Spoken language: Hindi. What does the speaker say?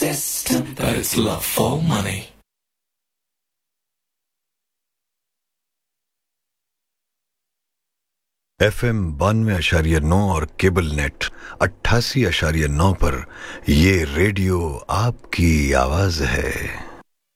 system. That is love for money. FM 92.9 और केबल नेट 88.9 पर ये रेडियो आपकी आवाज है।